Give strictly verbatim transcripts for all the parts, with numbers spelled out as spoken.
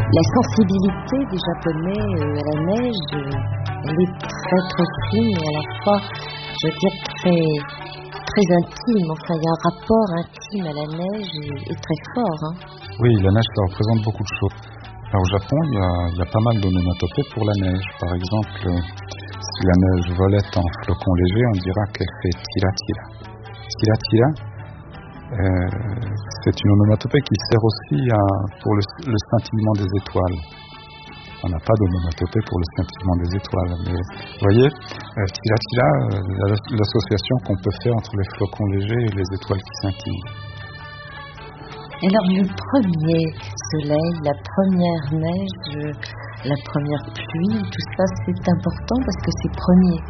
La sensibilité des Japonais euh, à la neige, euh, elle est très très fine et à la fois, je veux dire, très, très intime. Enfin, il y a un rapport intime à la neige et, et très fort. Hein. Oui, la neige, ça représente beaucoup de choses. Alors, au Japon, il y a, il y a pas mal d'onomatopées pour la neige. Par exemple, euh, si la neige volette en flocons légers, on dira qu'elle fait tira-tira. Tira-tira, euh, c'est une onomatopée qui sert aussi à, pour le, le scintillement des étoiles. On n'a pas d'onomatopée pour le scintillement des étoiles. Mais vous voyez, euh, tira-tira, euh, l'association qu'on peut faire entre les flocons légers et les étoiles qui scintillent. Alors le premier soleil, la première neige, la première pluie, tout ça c'est important parce que c'est premier.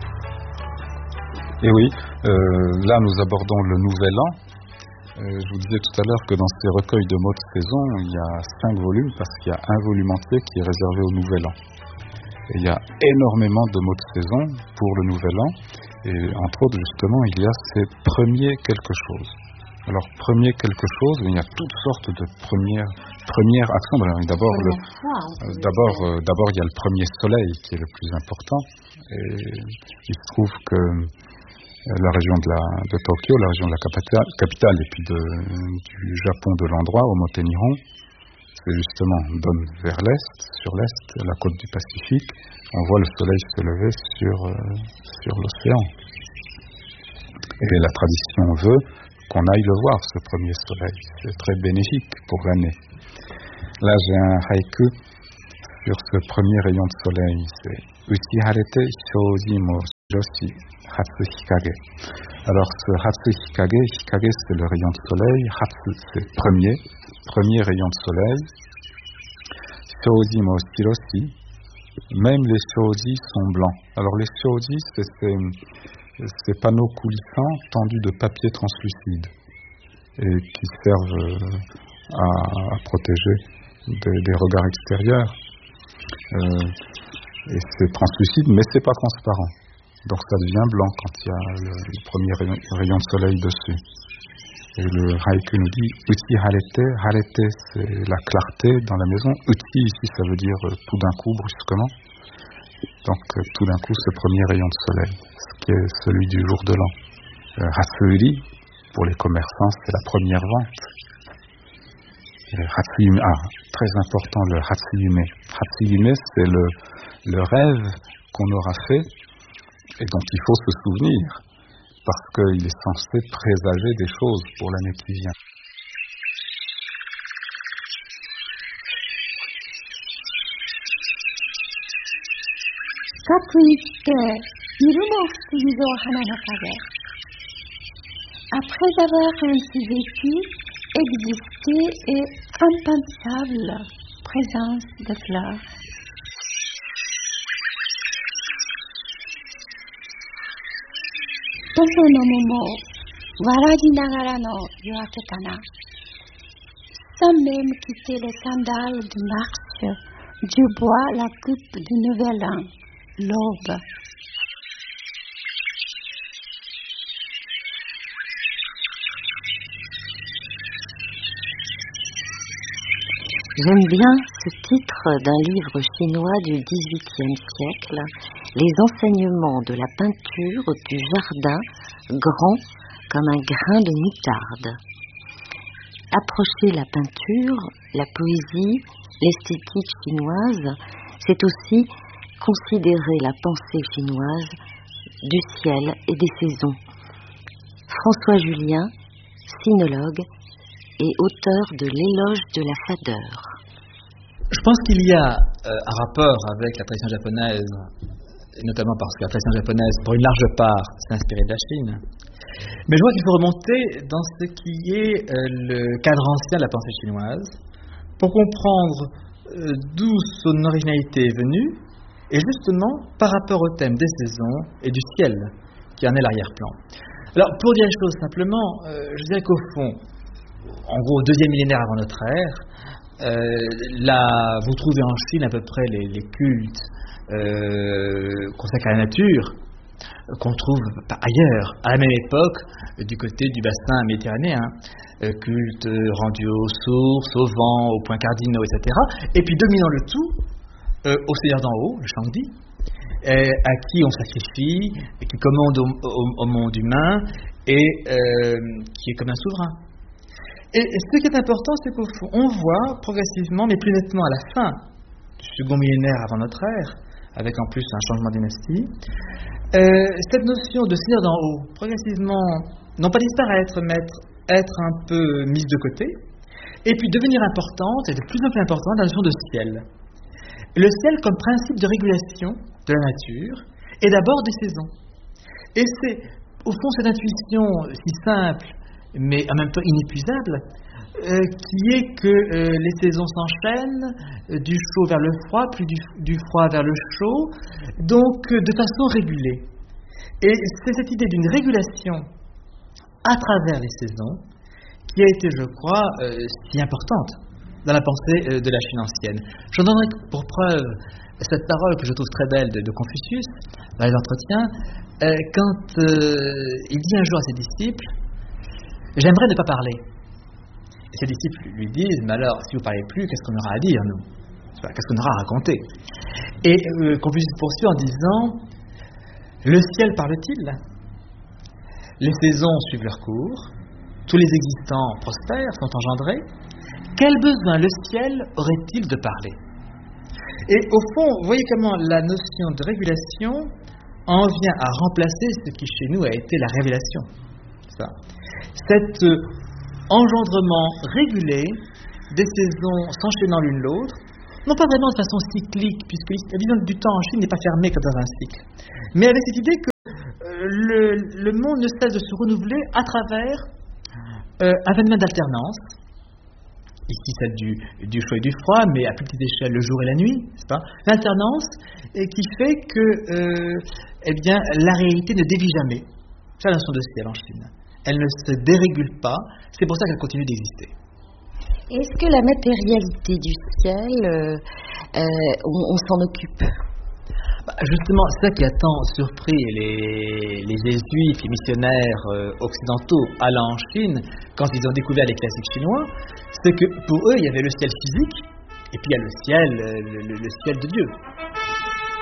Et oui, euh, là nous abordons le nouvel an. Euh, je vous disais tout à l'heure que dans ces recueils de mots de saison, il y a cinq volumes parce qu'il y a un volume entier qui est réservé au nouvel an. Et il y a énormément de mots de saison pour le nouvel an. Et entre autres, justement, il y a ces premiers quelque chose. Alors, premier quelque chose, il y a toutes sortes de premières, premières actions. D'abord, le, euh, d'abord, euh, d'abord, il y a le premier soleil qui est le plus important. Et il se trouve que la région de, la, de Tokyo, la région de la capitale, capitale et puis de, du Japon de l'endroit, Omote Nihon, c'est justement donne vers l'est, sur l'est, la côte du Pacifique. On voit le soleil se lever sur, euh, sur l'océan. Et la tradition veut qu'on aille le voir, ce premier soleil. C'est très bénéfique pour l'année. Là, j'ai un haïku sur ce premier rayon de soleil. C'est Uchi harete shouji mo shiroshi hatsu hikage. Alors, ce hatsu hikage, hikage c'est le rayon de soleil, hatsu c'est premier, premier rayon de soleil. Shouji mo shiroshi, même les shouji sont blancs. Alors, les shouji, c'est ces ces panneaux coulissants tendus de papier translucide et qui servent à, à protéger des, des regards extérieurs. Euh, et c'est translucide, mais c'est pas transparent. Donc ça devient blanc quand il y a le, le premier rayon, rayon de soleil dessus. Et le haïku nous dit Uchi harete. Harete, c'est la clarté dans la maison. Uchi, ici, ça veut dire tout d'un coup, brusquement. Donc tout d'un coup, ce premier rayon de soleil, qui est celui du jour de l'an. Euh, Hatsuri, pour les commerçants, c'est la première vente. Et Hatsuyume, ah, très important, le Hatsuyume. Hatsuyume, c'est le, le rêve qu'on aura fait et dont il faut se souvenir, parce qu'il est censé présager des choses pour l'année qui vient. Après avoir ainsi vécu, existé et impensable présence de fleurs. Toso no momo, waraji nagara no yoake kana. Sans même quitter les sandales de marche, je bois la coupe du nouvel an, l'aube. J'aime bien ce titre d'un livre chinois du dix-huitième siècle, Les enseignements de la peinture du jardin, grand comme un grain de moutarde. Approcher la peinture, la poésie, l'esthétique chinoise, c'est aussi considérer la pensée chinoise du ciel et des saisons. François Julien, sinologue et auteur de L'éloge de la fadeur. Je pense qu'il y a euh, un rapport avec la tradition japonaise, notamment parce que la tradition japonaise, pour une large part, s'est inspirée de la Chine. Mais je vois qu'il faut remonter dans ce qui est euh, le cadre ancien de la pensée chinoise pour comprendre euh, d'où son originalité est venue, et justement par rapport au thème des saisons et du ciel, qui en est l'arrière-plan. Alors, pour dire les choses simplement, euh, je dirais qu'au fond, en gros, au deuxième millénaire avant notre ère, euh, là, vous trouvez en Chine à peu près les, les cultes euh, consacrés à la nature, qu'on trouve ailleurs, à la même époque, du côté du bassin méditerranéen. Euh, culte rendu aux sources, au vent, aux points cardinaux, et cetera. Et puis dominant le tout, euh, au Seigneur d'en haut, le Shangdi, euh, à qui on sacrifie, et qui commande au, au, au monde humain, et euh, qui est comme un souverain. Et ce qui est important, c'est qu'au fond, on voit progressivement, mais plus nettement à la fin du second millénaire avant notre ère, avec en plus un changement de dynastie, euh, cette notion de Seigneur d'en haut, progressivement, non pas disparaître, mais être, être un peu mise de côté, et puis devenir importante, et de plus en plus importante, la notion de ciel. Le ciel comme principe de régulation de la nature, et d'abord des saisons. Et c'est, au fond, cette intuition si simple, mais en même temps inépuisable, euh, qui est que euh, les saisons s'enchaînent, euh, du chaud vers le froid, puis du, du froid vers le chaud, donc euh, de façon régulée. Et c'est cette idée d'une régulation à travers les saisons qui a été, je crois, euh, si importante dans la pensée euh, de la Chine ancienne. J'en donnerai pour preuve cette parole que je trouve très belle de, de Confucius dans les entretiens, euh, quand euh, il dit un jour à ses disciples: j'aimerais ne pas parler. Et ses disciples lui disent: mais alors, si vous ne parlez plus, qu'est-ce qu'on aura à dire, nous? Qu'est-ce qu'on aura à raconter? Et euh, Confucius poursuit en disant: le ciel parle-t-il? Les saisons suivent leur cours, tous les existants prospèrent, sont engendrés. Quel besoin le ciel aurait-il de parler? Et au fond, vous voyez comment la notion de régulation en vient à remplacer ce qui chez nous a été la révélation. Ça. Cet euh, engendrement régulé des saisons s'enchaînant l'une l'autre, non pas vraiment de façon cyclique, puisque la vision du temps en Chine n'est pas fermée comme dans un cycle, mais avec cette idée que euh, le, le monde ne cesse de se renouveler à travers euh, un phénomène d'alternance, ici celle du, du chaud et du froid, mais à plus petite échelle le jour et la nuit, n'est-ce pas? L'alternance et qui fait que euh, eh bien, la réalité ne dévie jamais. C'est la notion de ciel en Chine. Elle ne se dérégule pas, c'est pour ça qu'elle continue d'exister. Est-ce que la matérialité du ciel, euh, euh, on, on s'en occupe? Bah, justement, c'est ça qui a tant surpris les, les jésuites, les missionnaires euh, occidentaux allant en Chine, quand ils ont découvert les classiques chinois, c'est que pour eux, il y avait le ciel physique, et puis il y a le ciel, le, le, le ciel de Dieu.